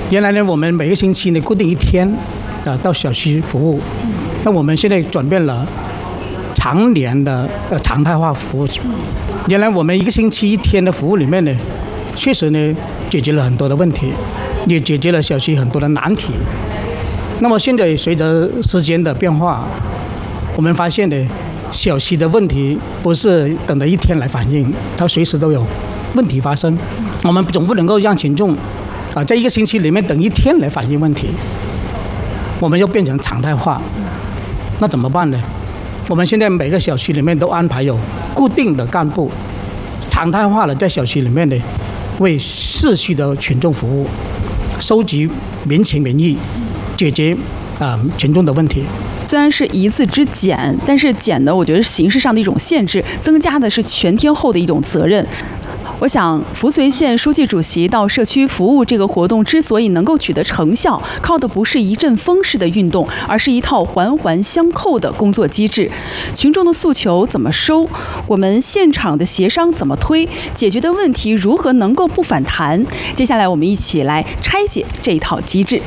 原来呢，我们每个星期呢固定一天到小区服务，那我们现在转变了常年的常态化服务。原来我们一个星期一天的服务里面呢，确实呢解决了很多的问题，也解决了小区很多的难题。那么现在随着时间的变化，我们发现呢，小区的问题不是等着一天来反映，它随时都有问题发生。我们总不能够让群众在一个星期里面等一天来反映问题，我们要变成常态化，那怎么办呢？我们现在每个小区里面都安排有固定的干部，常态化的在小区里面呢，为市区的群众服务，收集民情民意，解决群众的问题。 虽然是一字之简，但是简呢，我觉得是形式上的一种限制，增加的是全天候的一种责任。我想，扶绥县书记主席到社区服务这个活动之所以能够取得成效，靠的不是一阵风式的运动，而是一套环环相扣的工作机制。群众的诉求怎么收，我们现场的协商怎么推，解决的问题如何能够不反弹？接下来我们一起来拆解这一套机制。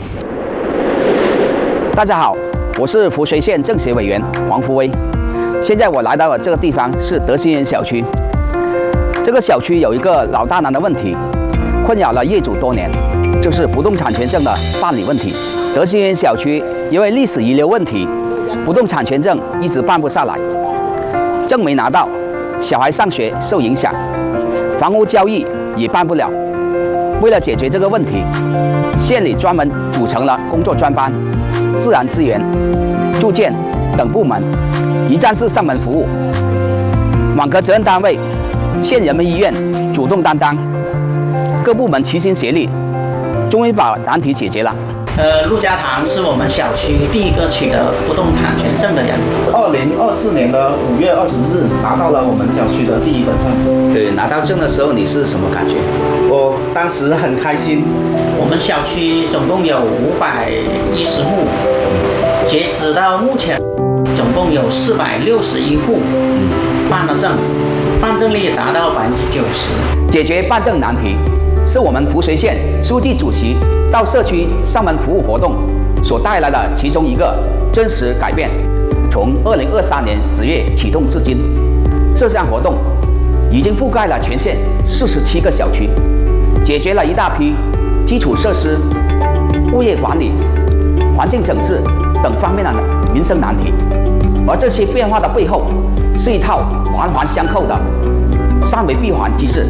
大家好，我是扶绥县政协委员黄福威。现在我来到的这个地方是德兴园小区。这个小区有一个老大难的问题，困扰了业主多年，就是不动产权证的办理问题。德兴园小区因为历史遗留问题，不动产权证一直办不下来，证没拿到，小孩上学受影响，房屋交易也办不了。为了解决这个问题，县里专门组成了工作专班、自然资源、住建等部门，一站式上门服务。网格责任单位县人民医院主动担当，各部门齐心协力，终于把难题解决了。 陆家堂是我们小区第一个取得不动产权证的人。 2024年的5月20日拿到了我们小区的第一本证。 拿到证的时候你是什么感觉？ 我当时很开心。 我们小区总共有510户，截止到目前，总共有461户办了证，办证率达到90%。 解决办证难题，是我们扶绥县书记主席到社区上门服务活动所带来的其中一个真实改变。从2023年10月启动至今，这项活动已经覆盖了全县47个小区，解决了一大批基础设施、物业管理、环境整治等方面的民生难题。而这些变化的背后，是一套环环相扣的三维闭环机制。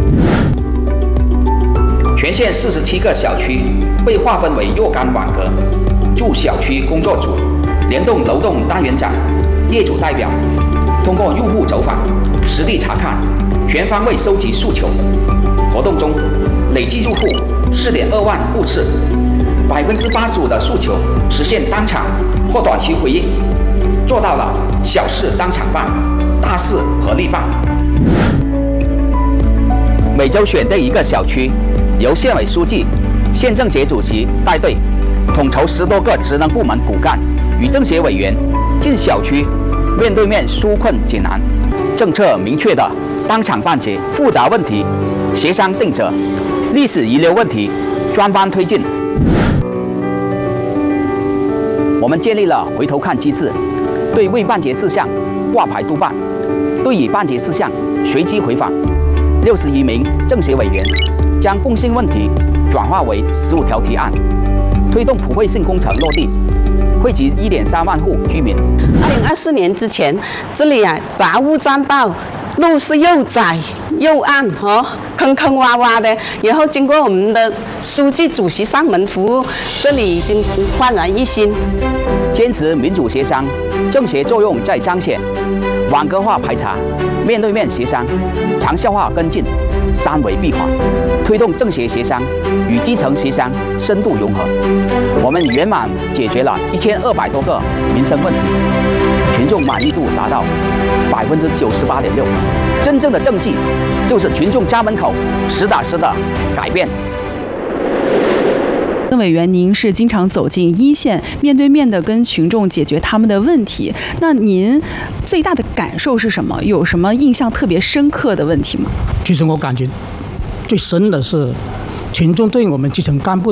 全县47个小区被划分为若干网格，驻小区工作组联动楼栋单元长、业主代表，通过入户走访、实地查看，全方位收集诉求。活动中，累计入户4.2万户次，85%的诉求实现当场或短期回应，做到了小事当场办，大事合力办。每周选定一个小区，由县委书记、县政协主席带队，统筹10多个职能部门骨干与政协委员进小区，面对面纾困解难，政策明确的当场办结，复杂问题协商定责，历史遗留问题专班推进。我们建立了回头看机制，对未办结事项挂牌督办，对已办结事项随机回访。61名政协委员将共性问题转化为15条提案，推动普惠性工程落地，惠及1.3万户居民。 2024年之前，这里杂物占道，路是又窄又暗坑坑洼洼的。然后经过我们的书记主席上门服务，这里已经焕然一新。 坚持民主协商，政协作用在彰显，网格化排查，面对面协商，长效化跟进，三维闭环，推动政协协商与基层协商深度融合。我们圆满解决了1200多个民生问题，群众满意度达到98.6%。真正的政绩就是群众家门口实打实的改变。 委员，您是经常走进一线，面对面的跟群众解决他们的问题，那您最大的感受是什么？有什么印象特别深刻的问题吗？ 其实我感觉最深的是群众对我们基层干部